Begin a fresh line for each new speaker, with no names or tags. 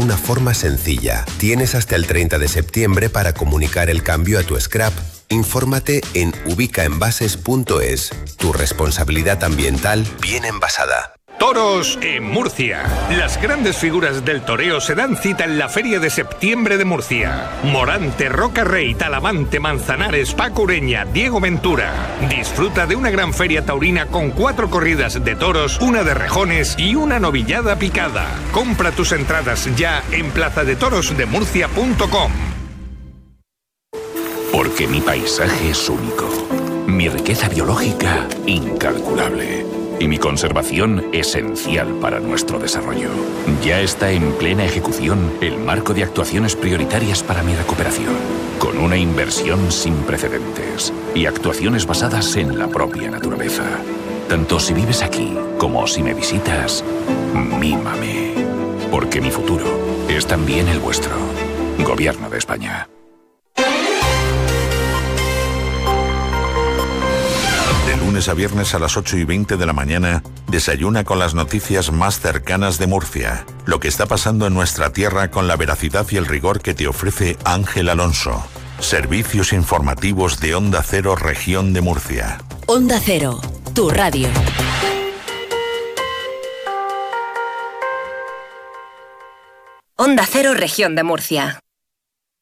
una forma sencilla. Tienes hasta el 30 de septiembre para comunicar el cambio a tu scrap. Infórmate en ubicaenvases.es. Tu responsabilidad ambiental bien envasada.
Toros en Murcia. Las grandes figuras del toreo se dan cita en la Feria de Septiembre de Murcia. Morante, Roca Rey, Talavante, Manzanares, Paco Ureña, Diego Ventura. Disfruta de una gran feria taurina con 4 corridas de toros, una de rejones y una novillada picada. Compra tus entradas ya en plazadetorosdemurcia.com.
Porque mi paisaje es único, mi riqueza biológica incalculable y mi conservación esencial para nuestro desarrollo. Ya está en plena ejecución el marco de actuaciones prioritarias para mi recuperación, con una inversión sin precedentes y actuaciones basadas en la propia naturaleza. Tanto si vives aquí como si me visitas, mímame. Porque mi futuro es también el vuestro. Gobierno de España.
De lunes a viernes a las 8:20 de la mañana, desayuna con las noticias más cercanas de Murcia. Lo que está pasando en nuestra tierra con la veracidad y el rigor que te ofrece Ángel Alonso. Servicios informativos de Onda Cero, Región de Murcia.
Onda Cero, tu radio. Onda Cero, Región de Murcia.